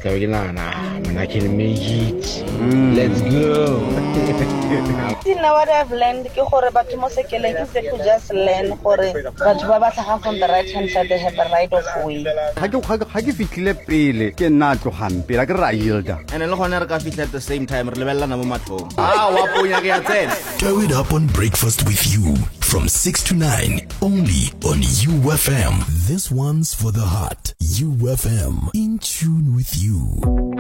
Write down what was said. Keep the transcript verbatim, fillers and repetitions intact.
ka be ke nagana man, I can make it. Mm. Let's go. Now what I've learned ke gore batho mo sekeleng is to just learn gore batho ba ba tlhaga from the right hand side they have a right of way. Ha ke ha ke fitlhile pele ke nna tlo gampe la ke ra yielda and le gone re ka fitlha at the same time re lebellana mo matlhong ah wa ponya ke ya tsena. Throw it up on Breakfast with You from six to nine only on U F M. This one's for the heart. U F M, in tune with you.